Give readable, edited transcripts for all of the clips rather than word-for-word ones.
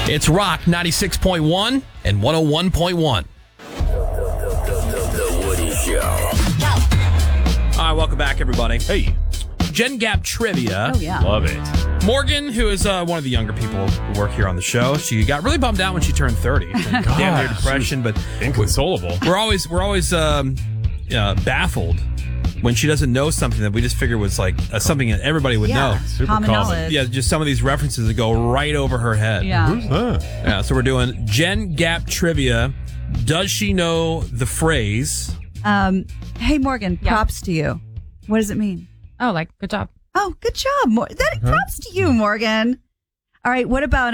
It's Rock 96.1 and 101.1. The Woody Show. All right, welcome back, everybody. Hey. Gen Gap Trivia. Oh, yeah. Love it. Morgan, who is one of the younger people who work here on the show, she got really bummed out when she turned 30. Damn near depression, but Inconsolable. we're always baffled when she doesn't know something that we just figure was like something that everybody would know. Super common common. knowledge. Yeah, just some of these references that go right over her head. Yeah. Who's that? Yeah, so we're doing Gen Gap Trivia. Does she know the phrase? Hey, Morgan, props to you. What does it mean? Oh, like, good job. Oh, good job. Props to you, Morgan. All right. What about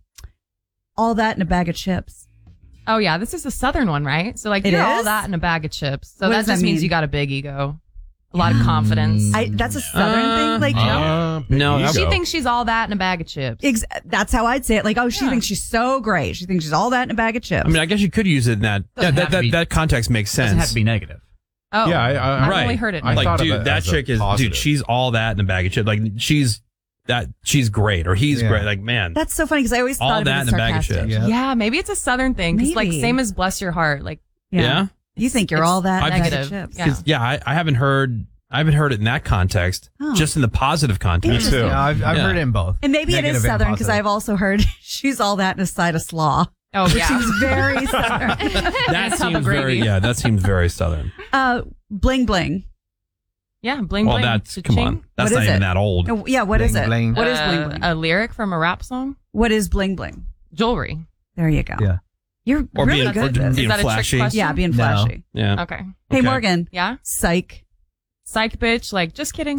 all that in a bag of chips? Oh, yeah. This is a Southern one, right? So, like, It you're all is? that in a bag of chips. So What that does that just means mean? you got a big ego, a lot of confidence. That's a Southern thing. Like, No, She thinks she's all that in a bag of chips. that's how I'd say it. Like, oh, she thinks she's so great. She thinks she's all that in a bag of chips. I mean, I guess you could use it in that. Doesn't have to be- That context makes sense. Doesn't have to be negative. Oh, Yeah, I've right. only heard it. I Like, thought of dude, it that as a chick is, positive. dude, she's all that in a bag of chips. Like, she's great, or he's Yeah. great. Like, man, That's so funny because I always all thought that of in it a bag of as sarcastic. chips. Yeah, maybe it's a Southern thing. Because, like, Maybe. same as bless your heart. Like, Yeah. You think you're It's all that in a bag of negative. chips. Yeah. 'Cause, yeah, I haven't heard it in that context. Oh. Just in the positive context. Interesting. too. Yeah, I've Yeah. heard it in both. And maybe it Negative is and Southern because positive. I've also heard she's all that in a side of slaw. oh, Which yeah. seems very Southern. That Top of seems very, gravy. that seems very Southern. Bling bling. Yeah, bling, Well, bling. that's, come cha-ching. on. That's What not is even it? that old. Oh, yeah, what is Bling, it? bling. What is bling bling? A lyric from a rap song? What is bling bling? Jewelry. There you go. Yeah. You're Or really being, good or at this. being Is that a trick flashy. question? Yeah, being No. flashy. Yeah. Okay. Hey, Okay. Morgan. Yeah? Psych. Psych bitch. Like, just kidding.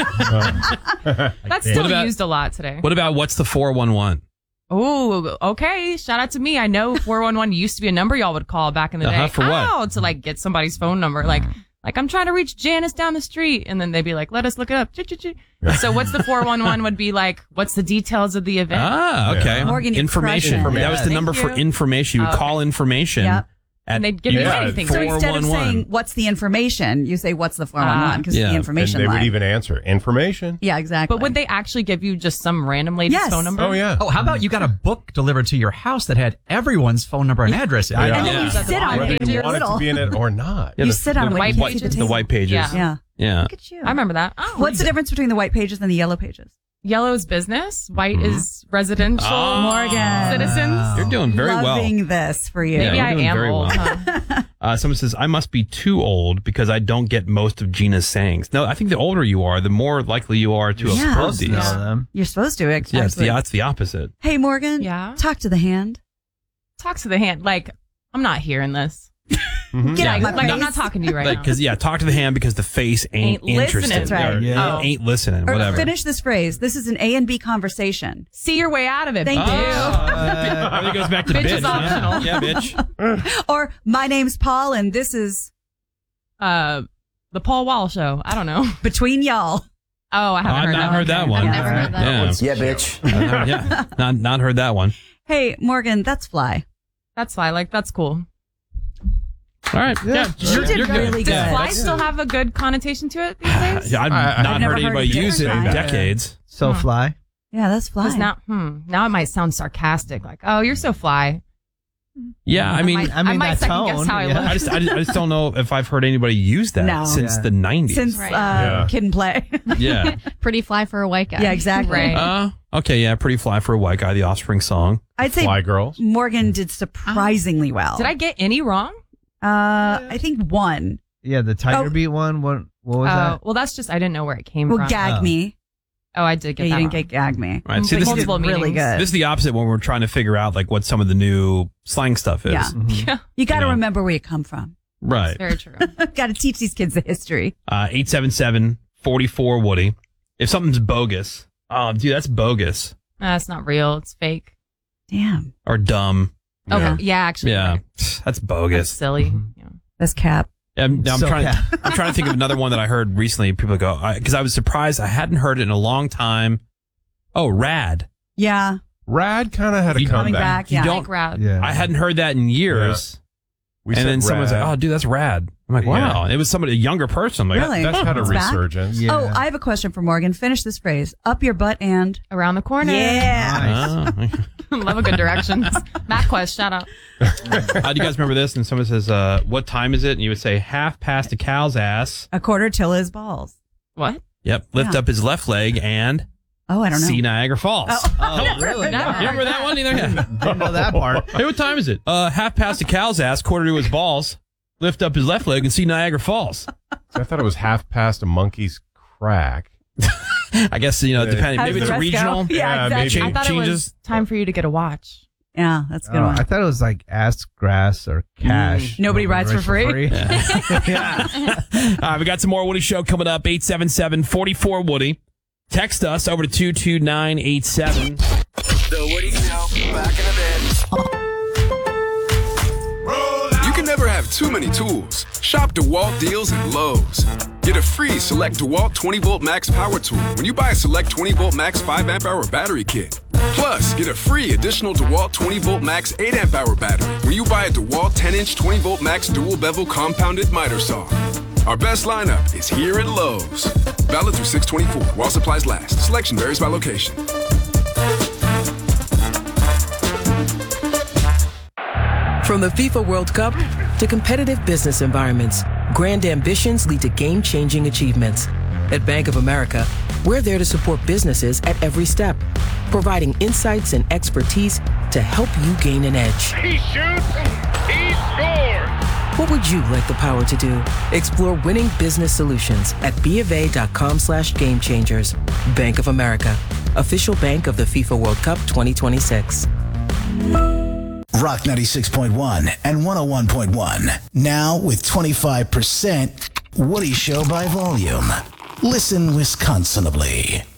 That's still What about- used a lot today. What about what's the 411? Oh, okay. Shout out to me. I know 411 used to be a number y'all would call back in the day. For what? Oh, to like get somebody's phone number. Like I'm trying to reach Janice down the street. And then they'd be like, let us look it up. So what's the 411 would be like, what's the details of the event? Ah, okay. Yeah. Morgan, you're information. crushing it. That was the Thank number for you. information. You would Okay. call information. Yep. And they'd give you anything. So instead of 411. saying, what's the information, you say, what's the 411? Because Yeah. the And And information they would line. even answer information. Yeah, exactly. But would they actually give you just some random lady's Yes. phone number? Oh, yeah. Oh, how about you got a book delivered to your house that had everyone's phone number and address? Yeah. And then Yeah. you sit on Whether it. you You're want it to little. be in it or not. Yeah, You the- sit on the it. white You pages. see The white pages. Yeah. Yeah. Yeah. Look at you. I remember that. Oh, What's the difference between the white pages and the yellow pages? Yellow is business. White is residential. Oh. Morgan. Citizens. You're doing very well. Loving this for you. Yeah, Maybe you're I doing am very old. well. Huh? Someone says, I must be too old because I don't get most of Gina's sayings. No, I think the older you are, the more likely you are to have Yeah. heard these. Know Yeah. them. You're supposed to. Yeah, Actually. it's the opposite. Hey, Morgan. Yeah? Talk to the hand. Talk to the hand. Like, I'm not hearing this. Get Yeah. out my Like, face. I'm not talking to you right now. Because, talk to the hand because the face ain't Ain't listening. interested. That's right. Or Yeah. ain't listening, Or whatever. finish this phrase. This is an A and B conversation. See your way out of it. Thank bitch. I think it goes back to Bitch bitch. is optional. Yeah, bitch. Or my name's Paul and this is The Paul Wall Show. I don't know. Between Y'all. Oh, I haven't I've heard not that. heard that one. I've never heard that. Yeah. Yeah, bitch. Yeah. Not heard that one. Hey, Morgan, that's fly. That's fly. Like, that's cool. All right. Yeah. You did you're really Does good. fly still have a good connotation to it these days? Yeah, I've I've not never heard heard anybody it use it in different. decades. So fly. Yeah, that's fly. Because now it might sound sarcastic. Like, oh, you're so fly. Yeah, I mean, I might that second guess tone, how I yeah. look. I just don't know if I've heard anybody use that No. since Yeah. the 90s. Since Right. Yeah. Kid and Play. Yeah. Pretty fly for a white guy. Yeah, exactly. Right. Okay, yeah, pretty fly for a white guy, the Offspring song. I'd say Fly girls. Morgan did surprisingly well. Did I get any wrong? I think one. Yeah, the Tiger Oh. Beat one. What was that? Well, that's just I didn't know where it came Well, from. gag Oh. me. Oh, I did get Yeah, that you didn't wrong. get gag me. Right. See, this is, Multiple really meanings. good. this is the opposite when we're trying to figure out like what some of the new slang stuff is. Yeah. Yeah, You got to You know. remember where you come from. Right. very true. Got to teach these kids the history. 877-44 Woody. If something's bogus, dude, that's bogus It's not real. It's fake. Damn. or dumb. Okay. Yeah, actually. Yeah, right. that's That's bogus. silly. Yeah. That's cap. I'm So trying. bad. I'm trying to think of another one that I heard recently. People go because I was surprised. I hadn't heard it in a long time. Oh, rad. Yeah. Rad kind of had a You- Coming comeback. back. Yeah. don't- Like rad. Yeah. I hadn't heard that in years. We and said then someone's like, rad. "Oh, dude, that's rad." I'm like, "Wow!" Yeah. It was somebody, a younger person. I'm like, Really? That's had a It's back? resurgence. Yeah. Oh, I have a question for Morgan. Finish this phrase. Up your butt and. Around the corner. Yeah. Oh. Love a good directions. MapQuest, shout out. Do you guys remember this? And someone says, "What time is it?" And you would say, "Half past a cow's ass." A quarter till his balls. What? Yep. Lift Yeah. up his left leg and Oh, I don't know. see Niagara Falls. Oh, really? Never. You remember that one? Either? Yeah. Didn't know that part. Hey, what time is it? Half past a cow's ass, quarter to his balls. Lift up his left leg and see Niagara Falls. So I thought it was half past a monkey's crack. I guess, depending. How Maybe does it's the rest regional. go? Yeah, exactly. I thought it changes. was time for you to get a watch. Yeah, that's a good one. I thought it was like ass grass or cash. Nobody rides for free? Yeah. All right, we got some more Woody Show coming up. 877-44-WOODY. Text us over to 22987. The Woody Show, back in a bit. You can never have too many tools. Shop DeWalt deals at Lowe's. Get a free Select DeWalt 20-volt max power tool when you buy a Select 20-volt max 5-amp-hour battery kit. Plus, get a free additional DeWalt 20-volt max 8-amp-hour battery when you buy a DeWalt 10-inch 20-volt max dual-bevel compounded miter saw. Our best lineup is here at Lowe's. Valid through 6/24 while supplies last. Selection varies by location. From the FIFA World Cup to competitive business environments, grand ambitions lead to game-changing achievements. At Bank of America, we're there to support businesses at every step, providing insights and expertise to help you gain an edge. He shoots, he scores! What would you like the power to do? Explore winning business solutions at BofA.com/gamechangers. Bank of America, official bank of the FIFA World Cup 2026. Rock 96.1 and 101.1. Now with 25% Woody Show by volume. Listen Wisconsinably.